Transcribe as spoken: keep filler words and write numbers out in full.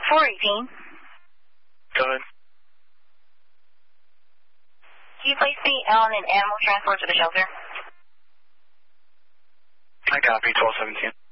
four eighteen. Go ahead. Can you place the Allen and animal transport to the shelter? I copy, twelve seventeen.